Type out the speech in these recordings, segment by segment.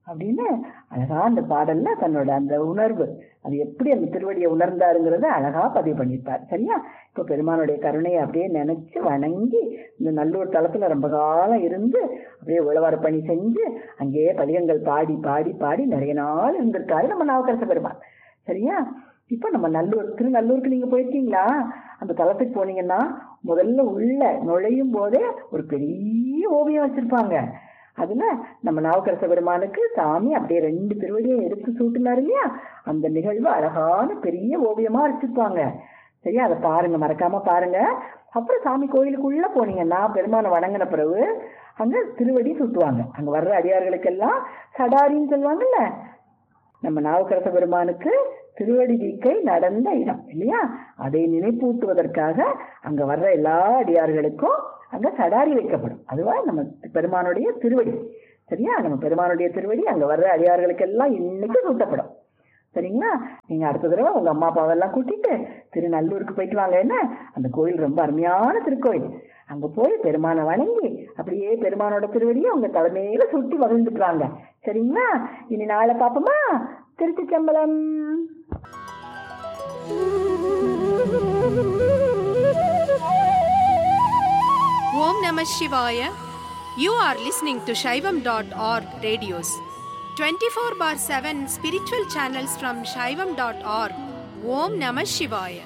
அப்படின்னு அழகா அந்த பாடல்ல தன்னோட அந்த உணர்வு, அது எப்படி அந்த திருவடியை உணர்ந்தாருங்கிறத அழகா பதிவு பண்ணியிருப்பார். சரியா? இப்போ பெருமானுடைய கருணையை அப்படியே நினைச்சு வணங்கி இந்த நல்லூர் தளத்துல ரொம்ப காலம் இருந்து அப்படியே உழவார பணி செஞ்சு அங்கேயே பதிகங்கள் பாடி பாடி பாடி நிறைய நாள் இருந்திருக்காரு நம்ம நாவுக்கரச பெருமான். சரியா? இப்ப நம்ம திருநல்லூருக்கு நீங்க போயிருக்கீங்களா? அந்த தளத்துக்கு போனீங்கன்னா முதல்ல உள்ள நுழையும் போதே ஒரு பெரிய ஓவியம் வச்சிருப்பாங்க. அதுல நம்ம நாவுக்கரச பெருமானுக்கு சாமி அப்படியே 2 திருவடியை எடுத்து சூட்டினாரு இல்லையா, அந்த நிகழ்வு அழகான பெரிய ஓவியமா வச்சிருப்பாங்க. சரியா? அதை பாருங்க, மறக்காம பாருங்க. அப்புறம் சாமி கோயிலுக்குள்ள போனீங்கன்னா பெருமானை வணங்கின பிறகு அங்க திருவடி சுட்டுவாங்க. அங்க வர்ற அடியார்களுக்கெல்லாம் சடாரின்னு சொல்லுவாங்கல்ல, நம்ம நாவுக்கரச பெருமானுக்கு திருவடி தீக்கை நடந்த இடம் இல்லையா, அதை நினைப்பூட்டுவதற்காக அங்க வர்ற எல்லா அடியார்களுக்கும் அங்க சடாரி வைக்கப்படும். அதுவா நம்ம பெருமானுடைய திருவடி. சரியா? நம்ம பெருமானுடைய திருவடி அங்க வர்ற அடியார்களுக்கு எல்லாம் இன்னைக்கு சூட்டப்படும். சரிங்களா? நீங்க அடுத்த தடவை உங்க அம்மா அப்பாவெல்லாம் கூட்டிட்டு திருநல்லூருக்கு போயிட்டு வாங்க. என்ன, அந்த கோயில் ரொம்ப அருமையான திருக்கோயில். அங்க போய் பெருமானை வணங்கி அப்படியே பெருமானோட திருவடியை உங்க தலைமையில சுட்டி மகிழ்ந்துக்குறாங்க. சரிங்களா? இனி நாளை பாப்போமா? திருச்சிற்றம்பலம். Om Namah Shivaya. You are listening to Shaivam.org radios. 24/7 spiritual channels from Shaivam.org. Om Namah Shivaya.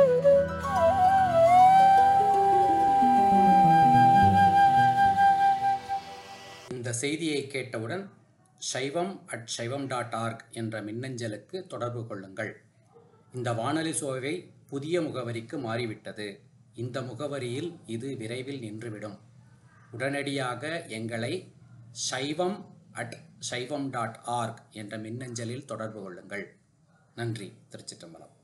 இந்த செய்தியை கேட்டவுடன் shaivam@shaivam.org என்ற மின்னஞ்சலுக்கு தொடர்பு கொள்ளுங்கள். இந்த வானொலி சோவை புதிய முகவரிக்கு மாறிவிட்டது. இந்த முகவரியில் இது விரைவில் நின்றுவிடும். உடனடியாக எங்களை shaivam@shaivam.org என்ற மின்னஞ்சலில் தொடர்பு கொள்ளுங்கள். நன்றி. திருச்சிற்றம்பலம்.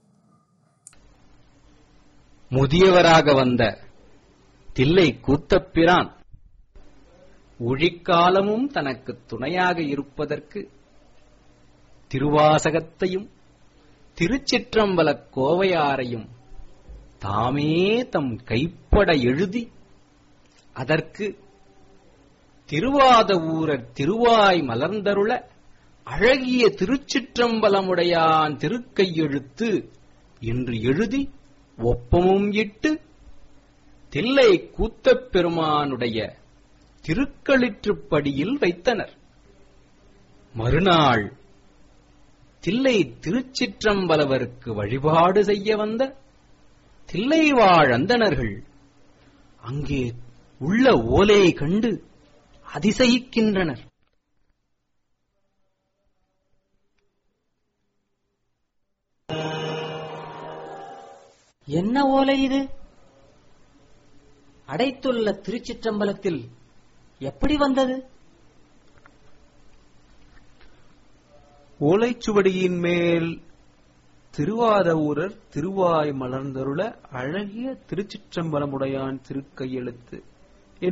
முதியவராக வந்த தில்லை கூத்தப்பிரான் ஒழிக்காலமும் தனக்கு துணையாக இருப்பதற்கு திருவாசகத்தையும் திருச்சிற்றம்பலக் கோவையாரையும் தாமே தம் கைப்பட எழுதி அதற்கு திருவாதவூரர் திருவாய் மலர்ந்தருள அழகிய திருச்சிற்றம்பலமுடையான் திருக்கையெழுத்து என்று எழுதி ஒப்பமும் இட்டு தில்லை கூத்தப் பெருமானுடைய திருக்களிற்றுப்படியில் வைத்தனர். மறுநாள் தில்லை திருச்சிற்றம்பலவருக்கு வழிபாடு செய்ய வந்த தில்லைவாழ் அந்தணர்கள் அங்கே உள்ள ஓலையை கண்டு அதிசயிக்கின்றனர். என்ன ஓலை இது? அடைத்துள்ள திருச்சிற்றம்பலத்தில் எப்படி வந்தது? ஓலைச்சுவடியின் மேல் திருவாதவூரர் திருவாய் மலர்ந்தருள அழகிய திருச்சிற்றம்பலமுடையான் திருக்கையெழுத்து